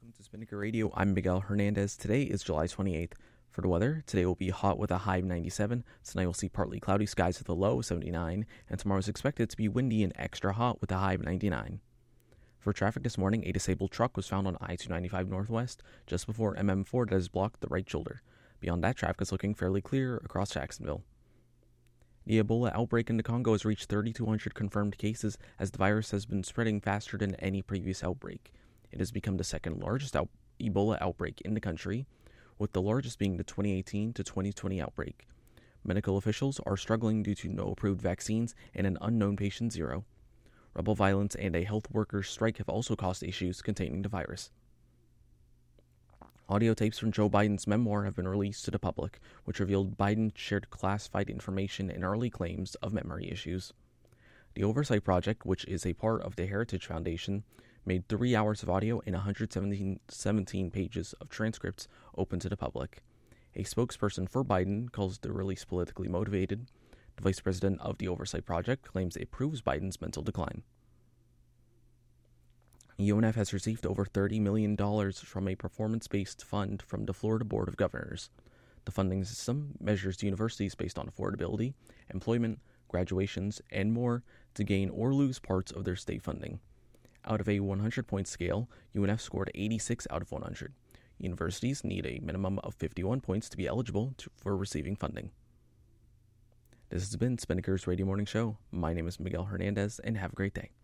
Welcome to Spinnaker Radio. I'm Miguel Hernandez. Today is July 28th. For the weather, today will be hot with a high of 97. Tonight we'll see partly cloudy skies with a low of 79. And tomorrow is expected to be windy and extra hot with a high of 99. For traffic this morning, a disabled truck was found on I-295 Northwest just before MM4 that has blocked the right shoulder. Beyond that, traffic is looking fairly clear across Jacksonville. The Ebola outbreak in the Congo has reached 3,200 confirmed cases as the virus has been spreading faster than any previous outbreak. It has become the second largest Ebola outbreak in the country, with the largest being the 2018 to 2020 outbreak. Medical officials are struggling due to no approved vaccines and an unknown patient zero. Rebel violence and a health workers' strike have also caused issues containing the virus. Audio tapes from Joe Biden's memoir have been released to the public, which revealed Biden shared classified information and early claims of memory issues. The Oversight Project, which is a part of the Heritage Foundation, made 3 hours of audio and 117 pages of transcripts open to the public. A spokesperson for Biden calls the release politically motivated. The vice president of the Oversight Project claims it proves Biden's mental decline. UNF has received over $30 million from a performance-based fund from the Florida Board of Governors. The funding system measures universities based on affordability, employment, graduations, and more to gain or lose parts of their state funding. Out of a 100-point scale, UNF scored 86 out of 100. Universities need a minimum of 51 points to be eligible for receiving funding. This has been Spinnaker's Radio Morning Show. My name is Miguel Hernandez, and have a great day.